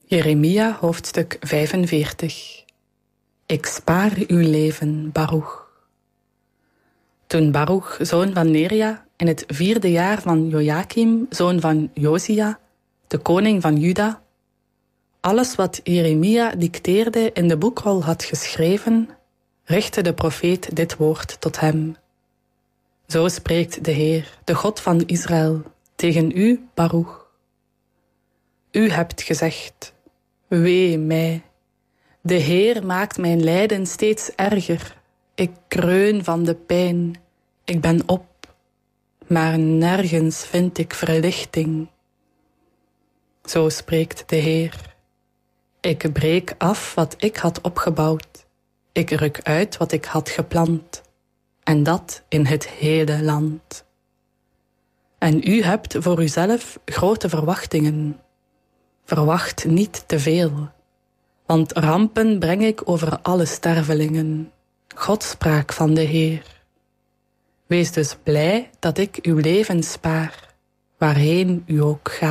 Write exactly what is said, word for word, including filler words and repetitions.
Jeremia, hoofdstuk vijfenveertig. Ik spaar uw leven, Baruch. Toen Baruch, zoon van Neria, in het vierde jaar van Joachim, zoon van Josia, de koning van Juda, alles wat Jeremia dicteerde in de boekrol had geschreven, richtte de profeet dit woord tot hem. Zo spreekt de Heer, de God van Israël, tegen u, Baruch. U hebt gezegd, wee mij, de Heer maakt mijn lijden steeds erger. Ik kreun van de pijn, ik ben op, maar nergens vind ik verlichting. Zo spreekt de Heer. Ik breek af wat ik had opgebouwd. Ik ruk uit wat ik had geplant. En dat in het hele land. En u hebt voor uzelf grote verwachtingen. Verwacht niet te veel. Want rampen breng ik over alle stervelingen. Godspraak van de Heer. Wees dus blij dat ik uw leven spaar, waarheen u ook gaat.